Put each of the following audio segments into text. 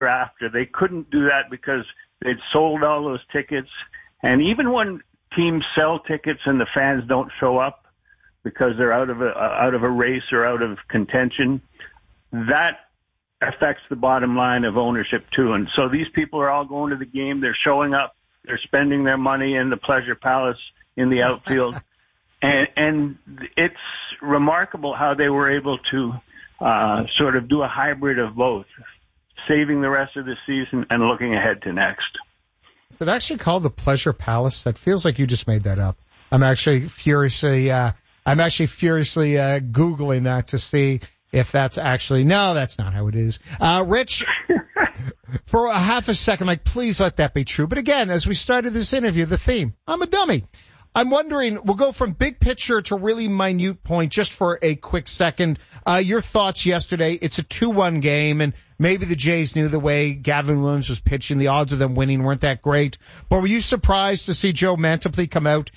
after. They couldn't do that because they'd sold all those tickets. And even when teams sell tickets and the fans don't show up because they're out of a race or out of contention, that affects the bottom line of ownership too. And so these people are all going to the game. They're showing up. They're spending their money in the Pleasure Palace in the outfield. And it's remarkable how they were able to sort of do a hybrid of both, saving the rest of the season and looking ahead to next. Is it actually called the Pleasure Palace? That feels like you just made that up. I'm actually furiously Googling that to see if that's actually, no, that's not how it is. Rich, for a half a second, like, please let that be true. But again, as we started this interview, the theme, I'm a dummy. I'm wondering, we'll go from big picture to really minute point just for a quick second. Your thoughts yesterday. It's a 2-1 game, and maybe the Jays knew the way Gavin Williams was pitching. The odds of them winning weren't that great. But were you surprised to see Joe Mantiply come out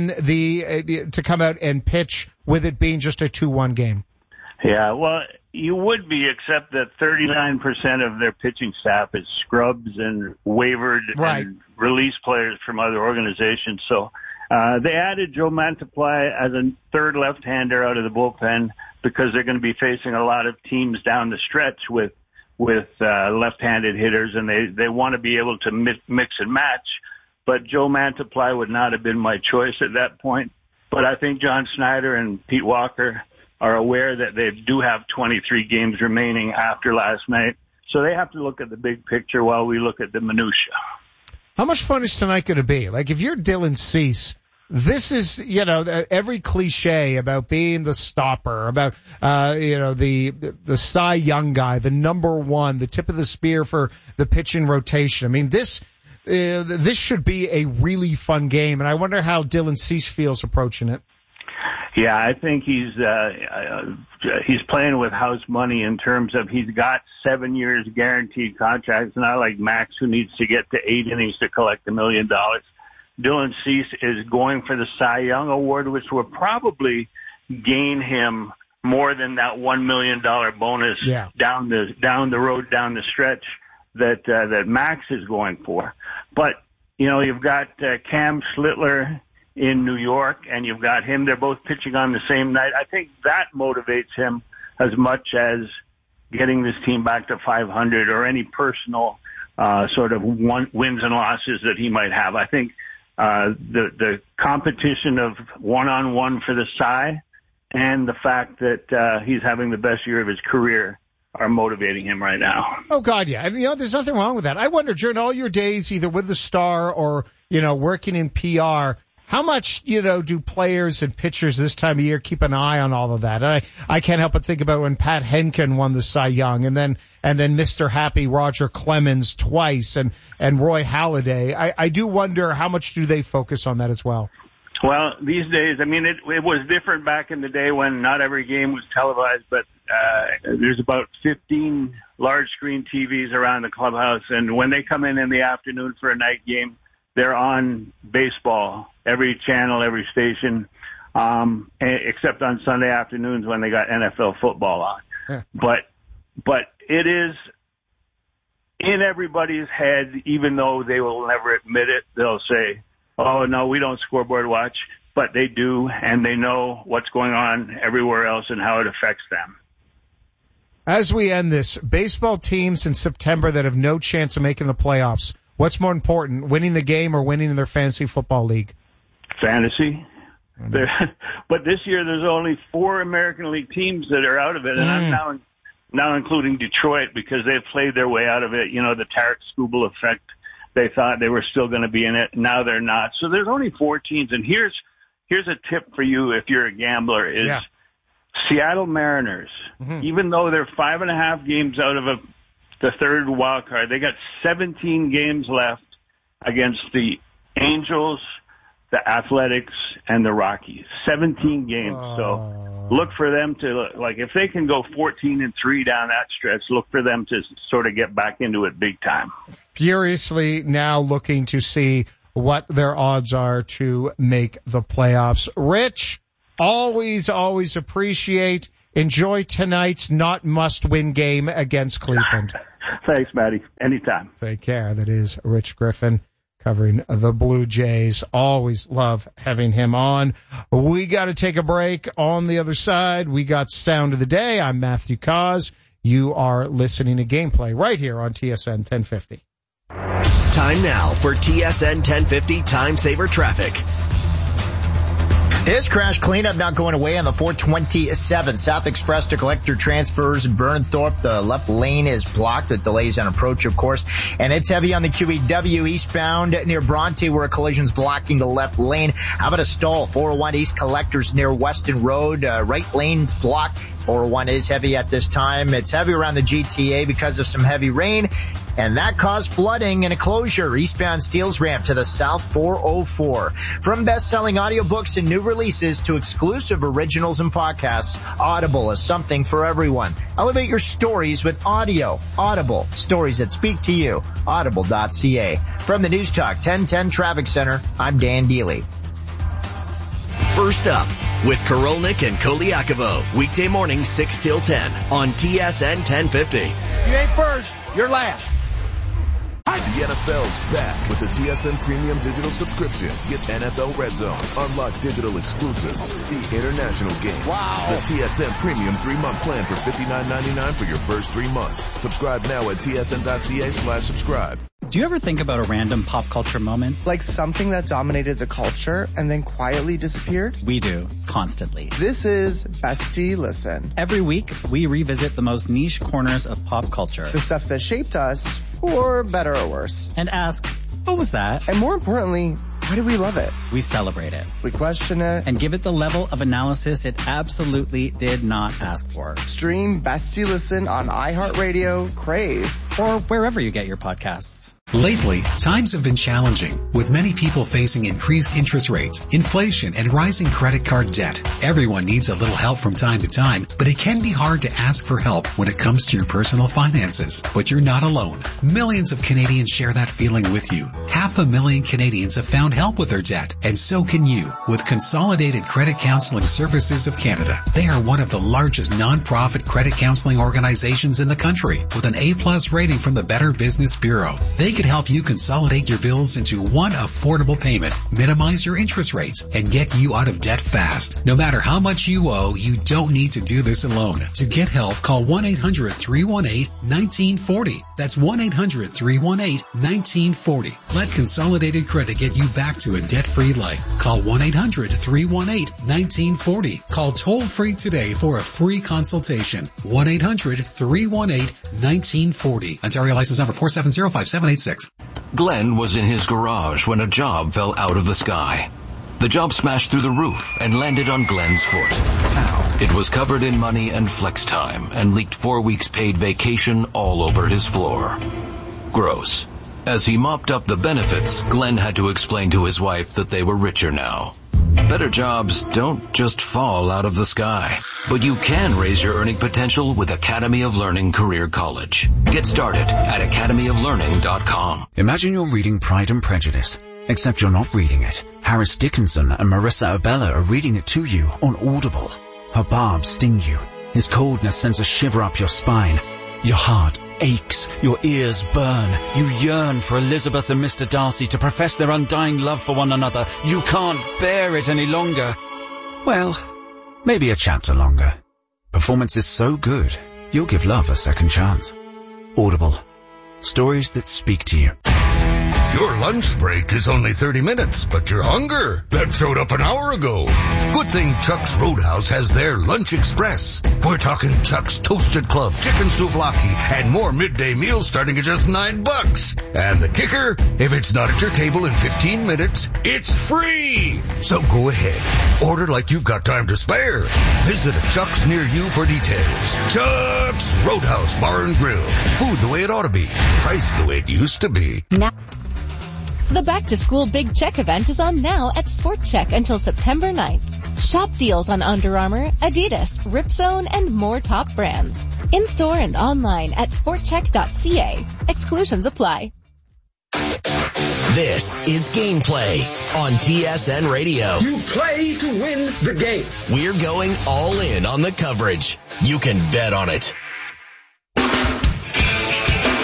to come out and pitch with it being just a 2-1 game? Yeah, well, you would be, except that 39% of their pitching staff is scrubs and wavered and released players from other organizations. So they added Joe Mantiply as a third left-hander out of the bullpen because they're going to be facing a lot of teams down the stretch with left-handed hitters, and they want to be able to mix and match. But Joe Mantiply would not have been my choice at that point. But I think John Schneider and Pete Walker are aware that they do have 23 games remaining after last night. So they have to look at the big picture while we look at the minutia. How much fun is tonight going to be? Like, if you're Dylan Cease, this is, every cliche about being the stopper, about, the Cy Young guy, the number one, the tip of the spear for the pitching rotation. I mean, this should be a really fun game, and I wonder how Dylan Cease feels approaching it. Yeah, I think he's playing with house money in terms of he's got 7 years guaranteed contracts, not like Max, who needs to get to 8 innings to collect $1 million. Dylan Cease is going for the Cy Young Award, which will probably gain him more than that $1 million bonus down the road, down the stretch that Max is going for. But you've got Cam Schlittler in New York, and you've got him. They're both pitching on the same night. I think that motivates him as much as getting this team back to 500 or any personal sort of wins and losses that he might have. I think the competition of one-on-one for the Cy and the fact that he's having the best year of his career are motivating him right now. Oh, God, yeah. There's nothing wrong with that. I wonder, during all your days, either with the Star or, working in PR, how much, do players and pitchers this time of year keep an eye on all of that? And I can't help but think about when Pat Henkin won the Cy Young, and then Mr. Happy Roger Clemens twice, and Roy Halladay. I do wonder, how much do they focus on that as well? Well, these days, it was different back in the day when not every game was televised, but there's about 15 large screen TVs around the clubhouse, and when they come in the afternoon for a night game, they're on baseball, every channel, every station, except on Sunday afternoons when they got NFL football on. Yeah. But it is in everybody's head, even though they will never admit it. They'll say, oh, no, we don't scoreboard watch, but they do, and they know what's going on everywhere else and how it affects them. As we end this, baseball teams in September that have no chance of making the playoffs, what's more important, winning the game or winning in their fantasy football league? Fantasy. But this year there's only 4 American League teams that are out of it, and I'm now including Detroit because they've played their way out of it. The Tarek Skubal effect. They thought they were still going to be in it. Now they're not. So there's only 4 teams. And here's a tip for you if you're a gambler is Seattle Mariners, even though they're 5.5 games out of the third wild card, they got 17 games left against the Angels, the Athletics, and the Rockies. 17 games. So look for them to, if they can go 14-3 down that stretch, look for them to sort of get back into it big time. Furiously now looking to see what their odds are to make the playoffs. Rich, always appreciate. Enjoy tonight's not must-win game against Cleveland. Thanks, Matty. Anytime. Take care. That is Rich Griffin covering the Blue Jays. Always love having him on. We got to take a break. On the other side, we got Sound of the Day. I'm Matthew Cause. You are listening to Gameplay right here on TSN 1050. Time now for TSN 1050 Time Saver Traffic. This crash cleanup not going away on the 427 South Express to Collector transfers in Burnthorpe. The left lane is blocked with delays on approach, of course. And it's heavy on the QEW eastbound near Bronte where a collision's blocking the left lane. How about a stall? 401 East Collectors near Weston Road. Right lane's blocked. 401 is heavy at this time. It's heavy around the GTA because of some heavy rain, and that caused flooding and a closure eastbound Steeles Ramp to the south 404. From best-selling audiobooks and new releases to exclusive originals and podcasts, Audible is something for everyone. Elevate your stories with audio. Audible, stories that speak to you. Audible.ca. From the News Talk 1010 Traffic Center, I'm Dan Dealey. First up with Korolnik and Koliakovo. Weekday morning 6 till 10 on TSN 1050. You ain't first, you're last. The NFL's back with the TSN Premium Digital subscription. Get NFL Red Zone, unlock digital exclusives, see international games. Wow. The TSN Premium 3-month plan for $59.99 for your first 3 months. Subscribe now at tsn.ca/subscribe. Do you ever think about a random pop culture moment? Like something that dominated the culture and then quietly disappeared? We do, constantly. This is Bestie Listen. Every week, we revisit the most niche corners of pop culture. The stuff that shaped us, for better or worse. And ask, what was that? And more importantly, why do we love it? We celebrate it. We question it. And give it the level of analysis it absolutely did not ask for. Stream Bestie Listen on iHeartRadio, Crave, or wherever you get your podcasts. Lately, times have been challenging, with many people facing increased interest rates, inflation, and rising credit card debt. Everyone needs a little help from time to time, but it can be hard to ask for help when it comes to your personal finances. But you're not alone. Millions of Canadians share that feeling with you. 500,000 Canadians have found help with their debt, and so can you with Consolidated Credit Counseling Services of Canada. They are one of the largest non-profit credit counseling organizations in the country, with an A+ rating from the Better Business Bureau. They can help you consolidate your bills into one affordable payment, minimize your interest rates, and get you out of debt fast. No matter how much you owe, you don't need to do this alone. To get help, call 1-800-318-1940. That's 1-800-318-1940. Let Consolidated Credit get you back to a debt-free life. Call 1-800-318-1940. Call toll-free today for a free consultation. 1-800-318-1940. Ontario license number 4705786. Glenn was in his garage when a job fell out of the sky. The job smashed through the roof and landed on Glenn's foot. It was covered in money and flex time and leaked 4 weeks paid vacation all over his floor. Gross. As he mopped up the benefits, Glenn had to explain to his wife that they were richer now. Better jobs don't just fall out of the sky, but you can raise your earning potential with Academy of Learning Career College. Get started at academyoflearning.com. Imagine you're reading Pride and Prejudice, except you're not reading it. Harris Dickinson and Marissa Abella are reading it to you on Audible. Her barbs sting you. His coldness sends a shiver up your spine. Your heart aches, your ears burn. You yearn for Elizabeth and Mr. Darcy to profess their undying love for one another. You can't bear it any longer. Well, maybe a chapter longer. Performance is so good, you'll give love a second chance. Audible. Stories that speak to you. Your lunch break is only 30 minutes, but your hunger, that showed up an hour ago. Good thing Chuck's Roadhouse has their Lunch Express. We're talking Chuck's Toasted Club, Chicken Souvlaki, and more midday meals starting at just $9. And the kicker, if it's not at your table in 15 minutes, it's free. So go ahead, order like you've got time to spare. Visit a Chuck's near you for details. Chuck's Roadhouse Bar and Grill. Food the way it ought to be. Priced the way it used to be. The Back to School Big Check event is on now at Sport Check until September 9th. Shop deals on Under Armour, Adidas, Ripzone, and more top brands. In-store and online at sportcheck.ca. Exclusions apply. This is Gameplay on TSN Radio. You play to win the game. We're going all in on the coverage. You can bet on it.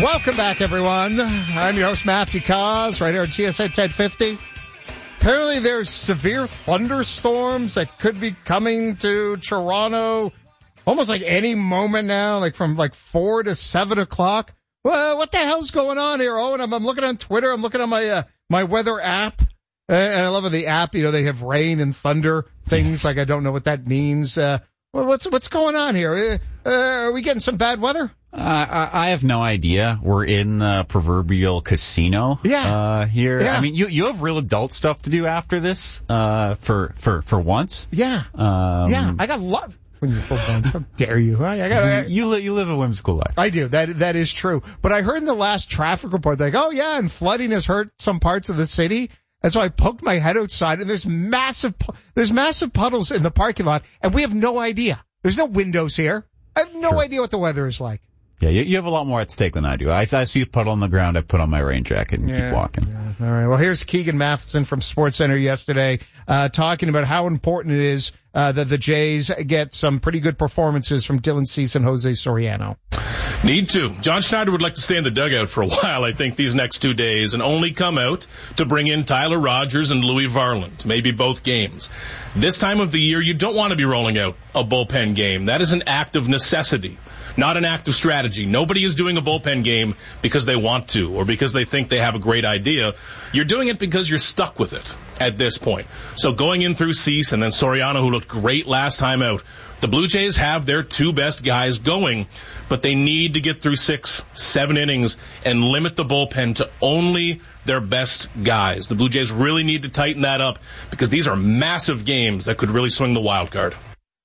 Welcome back, everyone. I'm your host, Matthew Cos, right here at TSN 1050. Apparently there's severe thunderstorms that could be coming to Toronto almost like any moment now, like from 4 to 7 o'clock. Well, what the hell's going on here, Owen? I'm looking on Twitter. I'm looking on my weather app. And I love the app, they have rain and thunder things. Yes. Like, I don't know what that means. What's going on here? Are we getting some bad weather? I have no idea. We're in the proverbial casino. Yeah. Here. Yeah. I mean, you have real adult stuff to do after this, for once. Yeah. Yeah. I got a lot. How dare you? You live a whimsical life. I do. That is true. But I heard in the last traffic report, and flooding has hurt some parts of the city. And so I poked my head outside, and there's massive puddles in the parking lot, and we have no idea. There's no windows here. I have no idea what the weather is like. Yeah, you have a lot more at stake than I do. I see a puddle on the ground, I put on my rain jacket and keep walking. Yeah. All right. Well, here's Keegan Matheson from SportsCenter yesterday, talking about how important it is that the Jays get some pretty good performances from Dylan Cease and Jose Soriano. Need to. John Schneider would like to stay in the dugout for a while, I think, these next 2 days, and only come out to bring in Tyler Rogers and Louis Varland, maybe both games. This time of the year, you don't want to be rolling out a bullpen game. That is an act of necessity, not an act of strategy. Nobody is doing a bullpen game because they want to or because they think they have a great idea. You're doing it because you're stuck with it at this point. So going in through Cease and then Soriano, who looked great last time out, the Blue Jays have their two best guys going, but they need to get through 6-7 innings and limit the bullpen to only their best guys. The Blue Jays really need to tighten that up because these are massive games that could really swing the wild card.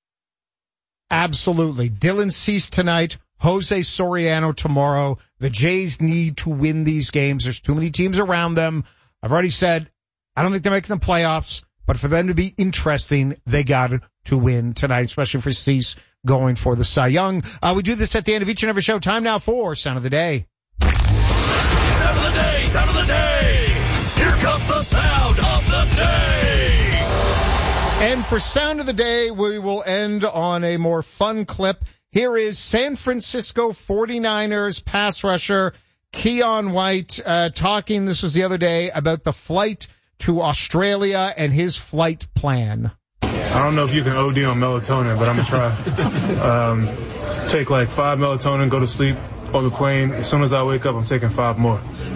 Absolutely. Dylan Cease tonight, Jose Soriano tomorrow. The Jays need to win these games. There's too many teams around them. I've already said, I don't think they're making the playoffs, but for them to be interesting, they got to win tonight, especially for Cease going for the Cy Young. We do this at the end of each and every show. Time now for Sound of the Day. Sound of the Day, Sound of the Day. Here comes the Sound of the Day. And for Sound of the Day, we will end on a more fun clip. Here is San Francisco 49ers pass rusher Keon White talking, this was the other day, about the flight to Australia and his flight plan. I don't know if you can OD on melatonin, but I'm going to try. Take like 5 melatonin, go to sleep on the plane. As soon as I wake up, I'm taking 5 more.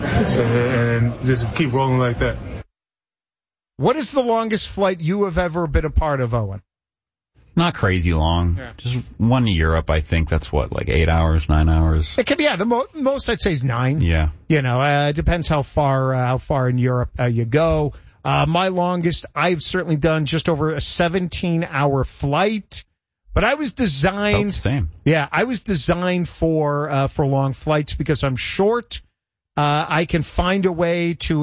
And just keep rolling like that. What is the longest flight you have ever been a part of, Owen? Not crazy long. Yeah. Just one to Europe, I think. That's what, like 8 hours, 9 hours? It could be, yeah, the most I'd say is 9. Yeah. You know, it depends how far in Europe you go. My longest, I've certainly done just over a 17-hour flight, but I was designed. Felt the same. Yeah, I was designed for long flights because I'm short. I can find a way to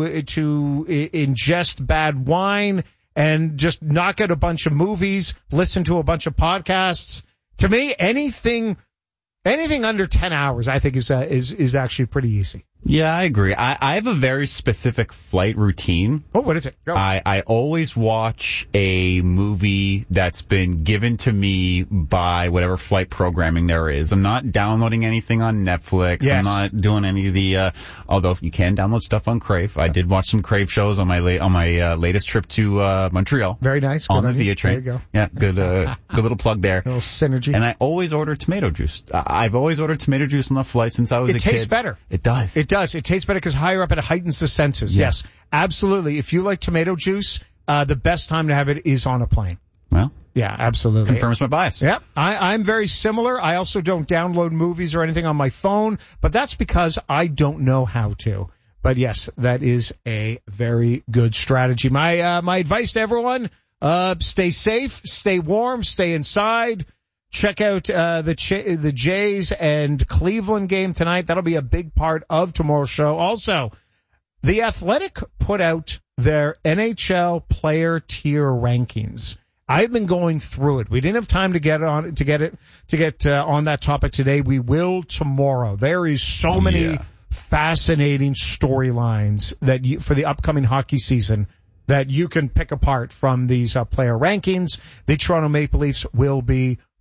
ingest bad wine and just knock out a bunch of movies, listen to a bunch of podcasts. To me, anything under 10 hours, I think is actually pretty easy. Yeah, I agree. I have a very specific flight routine. Oh, what is it? Go. I always watch a movie that's been given to me by whatever flight programming there is. I'm not downloading anything on Netflix. Yes. I'm not doing any of the, although you can download stuff on Crave. I did watch some Crave shows on my latest trip to Montreal. Very nice. On the Via train. There you go. Yeah, good little plug there. Little synergy. And I always order tomato juice. I've always ordered tomato juice on the flight since I was a kid. It tastes better. It does. It does. It tastes better because higher up it heightens the senses. Yeah. Yes, absolutely. If you like tomato juice, the best time to have it is on a plane. Well, yeah, absolutely. Confirms my bias. Yep. I'm very similar. I also don't download movies or anything on my phone, but that's because I don't know how to. But yes, that is a very good strategy. My advice to everyone, stay safe, stay warm, stay inside. Check out the Jays and Cleveland game tonight. That'll be a big part of tomorrow's show. Also, The Athletic put out their NHL player tier rankings. I've been going through it. We didn't have time to get on that topic today. We will tomorrow. There is so many fascinating storylines that for the upcoming hockey season that you can pick apart from these player rankings. The Toronto Maple Leafs will be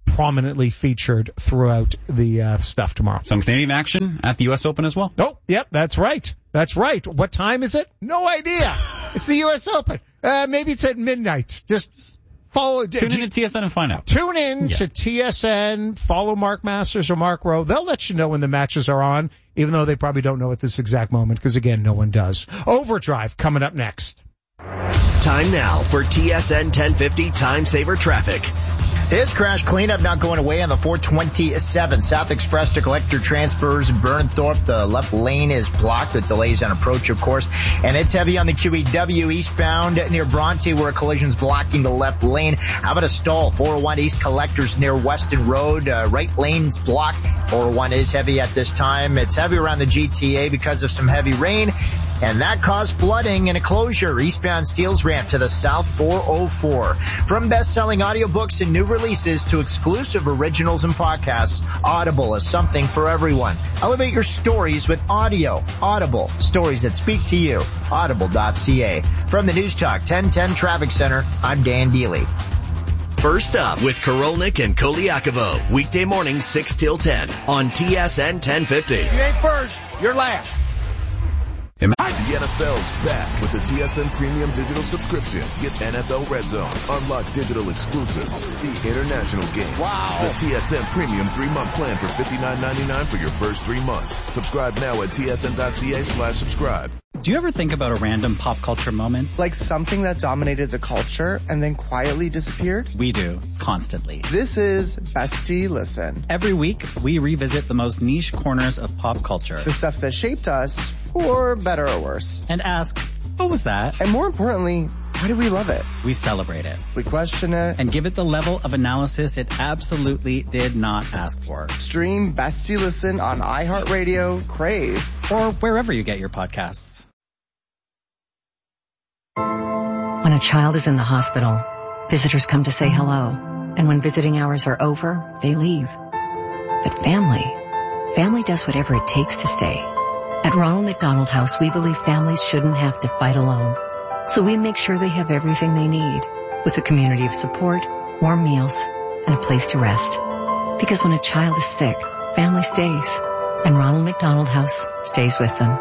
prominently featured throughout the stuff tomorrow. Some Canadian action at the U.S. Open as well? Oh, yep, that's right. That's right. What time is it? No idea. It's the U.S. Open. Maybe it's at midnight. Just follow. Tune in to TSN and find out. Tune in to TSN. Follow Mark Masters or Mark Rowe. They'll let you know when the matches are on, even though they probably don't know at this exact moment, because, again, no one does. Overdrive coming up next. Time now for TSN 1050 Time Saver Traffic. This crash cleanup not going away on the 427 South Express to collector transfers Burnthorpe. The left lane is blocked with delays on approach, of course, and it's heavy on the QEW eastbound near Bronte where a collision's blocking the left lane. How about a stall? 401 East Collectors near Weston Road. Right lane's blocked. 401 is heavy at this time. It's heavy around the GTA because of some heavy rain, and that caused flooding and a closure eastbound Steeles Ramp to the south 404. From best-selling audiobooks and new releases to exclusive originals and podcasts, Audible is something for everyone. Elevate your stories with audio. Audible, stories that speak to you. Audible.ca. From the News Talk 1010 Traffic Center, I'm Dan Deely. First up with Korolnik and Koliakovo. Weekday morning 6 till 10 on TSN 1050. You ain't first, you're last. The NFL's back with the TSN Premium Digital subscription. Get NFL Red Zone, unlock digital exclusives, see international games. Wow. The TSN Premium 3-month plan for $59.99 for your first 3 months. Subscribe now at tsn.ca/subscribe. Do you ever think about a random pop culture moment? Like something that dominated the culture and then quietly disappeared? We do, constantly. This is Bestie Listen. Every week, we revisit the most niche corners of pop culture. The stuff that shaped us, for better or worse. And ask, what was that? And more importantly, why do we love it? We celebrate it. We question it. And give it the level of analysis it absolutely did not ask for. Stream Bestie Listen on iHeartRadio, Crave, or wherever you get your podcasts. When a child is in the hospital, visitors come to say hello. And when visiting hours are over, they leave. But family does whatever it takes to stay. At Ronald McDonald House, we believe families shouldn't have to fight alone. So we make sure they have everything they need, with a community of support, warm meals, and a place to rest. Because when a child is sick, family stays. And Ronald McDonald House stays with them.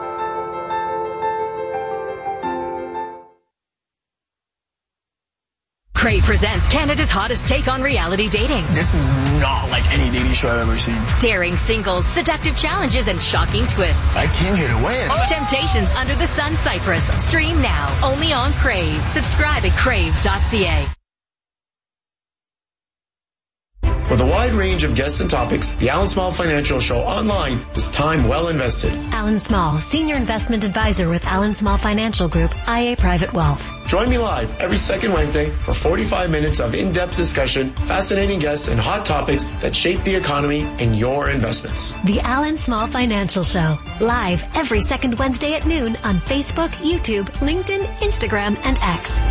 Crave presents Canada's hottest take on reality dating. This is not like any dating show I've ever seen. Daring singles, seductive challenges, and shocking twists. I came here to win. Temptations Under the Sun Cyprus. Stream now, only on Crave. Subscribe at crave.ca. With a wide range of guests and topics, the Alan Small Financial Show online is time well invested. Alan Small, Senior Investment Advisor with Alan Small Financial Group, IA Private Wealth. Join me live every second Wednesday for 45 minutes of in-depth discussion, fascinating guests, and hot topics that shape the economy and your investments. The Alan Small Financial Show, live every second Wednesday at noon on Facebook, YouTube, LinkedIn, Instagram, and X.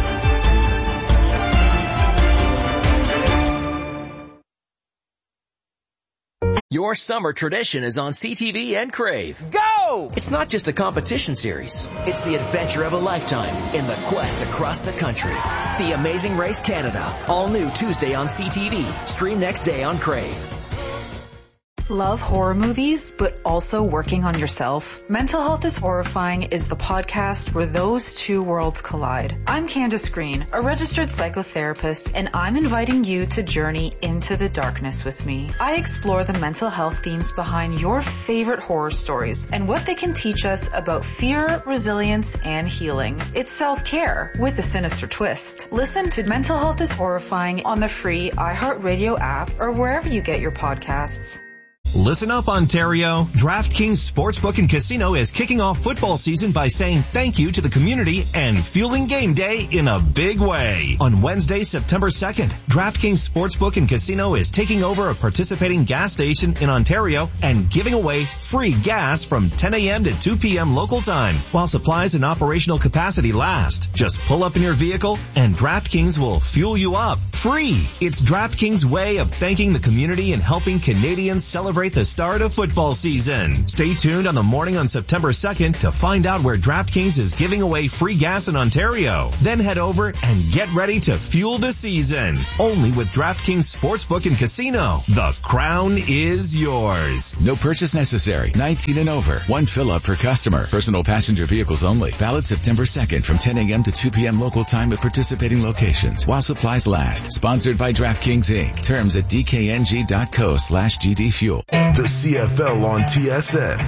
Your summer tradition is on CTV and Crave. Go! It's not just a competition series. It's the adventure of a lifetime in the quest across the country. The Amazing Race Canada. All new Tuesday on CTV. Stream next day on Crave. Love horror movies, but also working on yourself? Mental Health is Horrifying is the podcast where those two worlds collide. I'm Candace Green, a registered psychotherapist, and I'm inviting you to journey into the darkness with me. I explore the mental health themes behind your favorite horror stories and what they can teach us about fear, resilience, and healing. It's self-care with a sinister twist. Listen to Mental Health is Horrifying on the free iHeartRadio app or wherever you get your podcasts. Listen up, Ontario. DraftKings Sportsbook and Casino is kicking off football season by saying thank you to the community and fueling game day in a big way. On Wednesday, September 2nd, DraftKings Sportsbook and Casino is taking over a participating gas station in Ontario and giving away free gas from 10 a.m. to 2 p.m. local time while supplies and operational capacity last. Just pull up in your vehicle and DraftKings will fuel you up. Free! It's DraftKings' way of thanking the community and helping Canadians celebrate celebrate the start of football season. Stay tuned on the morning on September 2nd to find out where DraftKings is giving away free gas in Ontario. Then head over and get ready to fuel the season. Only with DraftKings Sportsbook and Casino. The crown is yours. No purchase necessary. 19 and over. One fill-up per customer. Personal passenger vehicles only. Valid September 2nd from 10 a.m. to 2 p.m. local time at participating locations. While supplies last. Sponsored by DraftKings Inc. Terms at dkng.co/GDFuel. The CFL on TSN.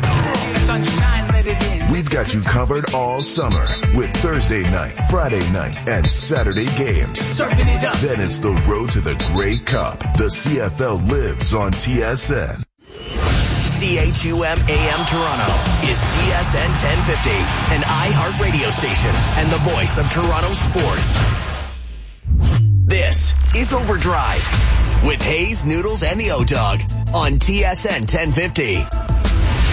We've got you covered all summer with Thursday night, Friday night, and Saturday games. Then it's the road to the Grey Cup. The CFL lives on TSN. CHUM AM Toronto is TSN 1050, an iHeart radio station and the voice of Toronto sports. This is Overdrive with Hayes, Noodles, and the O-Dog on TSN 1050.